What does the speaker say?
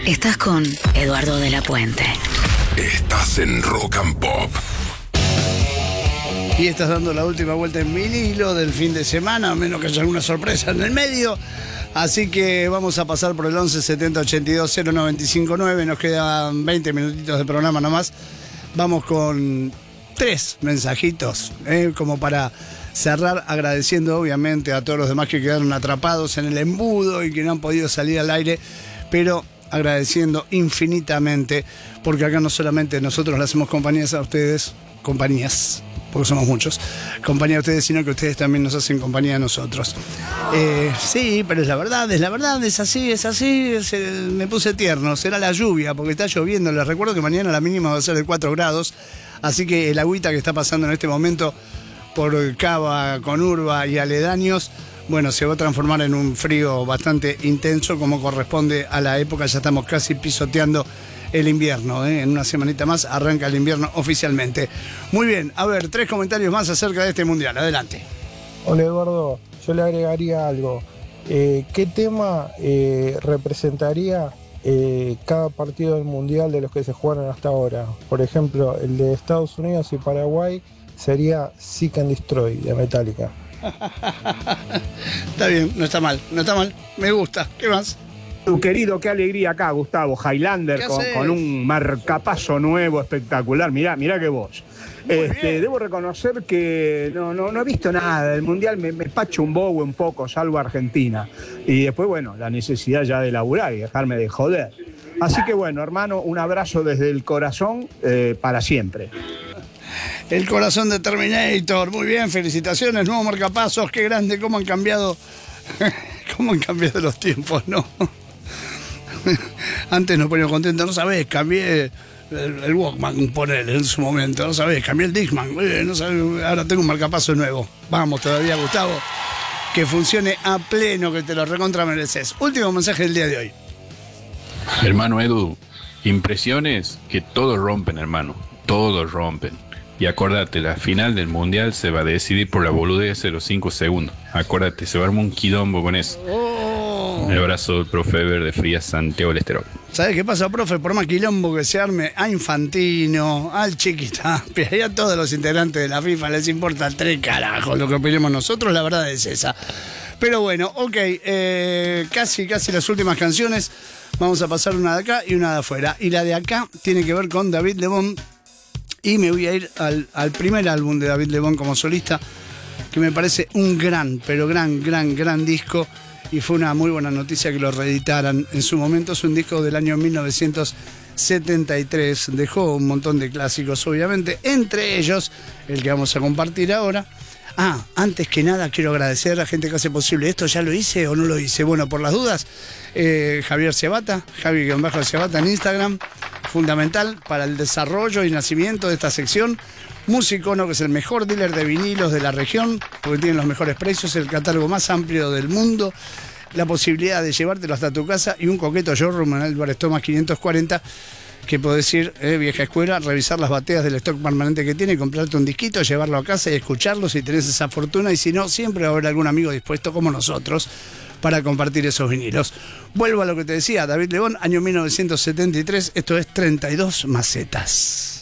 Estás con Eduardo de la Puente. Estás en Rock and Pop. Y estás dando la última vuelta en vinilo del fin de semana, a menos que haya alguna sorpresa en el medio. Así que vamos a pasar por el 11 70 82 0959. Nos quedan 20 minutitos de programa nomás. Vamos con 3 mensajitos, como para cerrar, agradeciendo obviamente a todos los demás que quedaron atrapados en el embudo y que no han podido salir al aire, pero agradeciendo infinitamente, porque acá no solamente nosotros le hacemos compañías a ustedes, compañías, porque somos muchos, compañía a ustedes, sino que ustedes también nos hacen compañía a nosotros. Sí, pero es la verdad, es así, me puse tierno, será la lluvia, porque está lloviendo. Les recuerdo que mañana la mínima va a ser de 4 grados, así que el agüita que está pasando en este momento por Cava, Conurba y aledaños, bueno, se va a transformar en un frío bastante intenso, como corresponde a la época. Ya estamos casi pisoteando el invierno, En una semanita más arranca el invierno oficialmente. Muy bien, a ver, 3 comentarios más acerca de este mundial. Adelante. Hola Eduardo, yo le agregaría algo. ¿Qué tema representaría cada partido del mundial de los que se jugaron hasta ahora? Por ejemplo, el de Estados Unidos y Paraguay sería Seek and Destroy de Metallica. Está bien, no está mal, me gusta. ¿Qué más? Tu querido, qué alegría acá, Gustavo Highlander, con un marcapaso nuevo espectacular. Mirá qué voz. Debo reconocer que no he visto nada del mundial, me pacho un bobo un poco, salvo Argentina. Y después, bueno, la necesidad ya de laburar y dejarme de joder. Así que bueno, hermano, un abrazo desde el corazón para siempre. El corazón de Terminator, muy bien, felicitaciones, nuevo marcapasos, qué grande, cómo han cambiado los tiempos, ¿no? Antes nos poníamos contentos, no sabés, cambié el Walkman, ponele en su momento, no sabés, cambié el Discman, no sabés, ahora tengo un marcapaso nuevo. Vamos todavía, Gustavo, que funcione a pleno, que te lo recontra mereces. Último mensaje del día de hoy. Hermano Edu, impresiones que todos rompen, hermano, todos rompen. Y acuérdate, la final del mundial se va a decidir por la boludez de los 5 segundos. Acuérdate, se va a armar un quilombo con eso. Un abrazo del profe Eber de Frías, Santiago del Estero. ¿Sabes qué pasa, profe? Por más quilombo que se arme, a Infantino, al Chiquitapia y a todos los integrantes de la FIFA les importa 3 carajos lo que opinemos nosotros, la verdad es esa. Pero bueno, ok, casi las últimas canciones. Vamos a pasar una de acá y una de afuera. Y la de acá tiene que ver con David Lebón. Y me voy a ir al primer álbum de David Lebón como solista, que me parece un gran disco. Y fue una muy buena noticia que lo reeditaran en su momento. Es un disco del año 1973. Dejó un montón de clásicos, obviamente. Entre ellos, el que vamos a compartir ahora. Antes que nada quiero agradecer a la gente que hace posible esto. ¿Ya lo hice o no lo hice? Bueno, por las dudas, Javier Ciabatta, Javi-Ciabatta en Instagram, fundamental para el desarrollo y nacimiento de esta sección. Musicono, que es el mejor dealer de vinilos de la región, porque tienen los mejores precios, el catálogo más amplio del mundo, la posibilidad de llevártelo hasta tu casa y un coqueto showroom en Álvarez Tomás 540, que podés ir, vieja escuela, revisar las bateas del stock permanente que tiene, comprarte un disquito, llevarlo a casa y escucharlo si tenés esa fortuna, y si no, siempre va a haber algún amigo dispuesto como nosotros para compartir esos vinilos. Vuelvo a lo que te decía, David Lebón, año 1973, esto es 32 macetas.